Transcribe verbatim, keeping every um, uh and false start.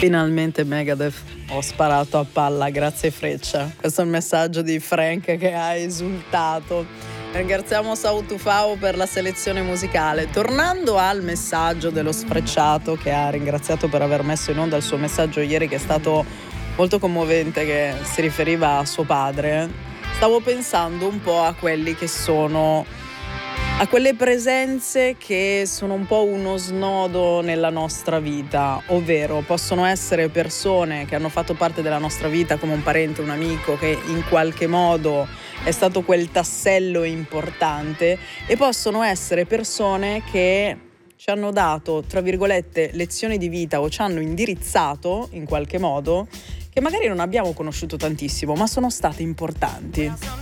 Finalmente Megadeth, ho sparato a palla, grazie Freccia. Questo è il messaggio di Frank che ha esultato. Ringraziamo Sautufao per la selezione musicale. Tornando al messaggio dello Sfrecciato, che ha ringraziato per aver messo in onda il suo messaggio ieri, che è stato molto commovente, che si riferiva a suo padre, stavo pensando un po' a quelli che sono, a quelle presenze che sono un po' uno snodo nella nostra vita, ovvero possono essere persone che hanno fatto parte della nostra vita come un parente, un amico, che in qualche modo è stato quel tassello importante, e possono essere persone che ci hanno dato, tra virgolette, lezioni di vita o ci hanno indirizzato in qualche modo, che magari non abbiamo conosciuto tantissimo, ma sono state importanti.